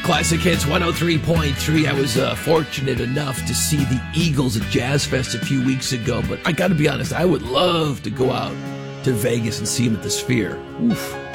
Classic Hits 103.3. I was fortunate enough to see the Eagles at Jazz Fest a few weeks ago, but I gotta be honest, I would love to go out to Vegas and see them at the Sphere. Oof.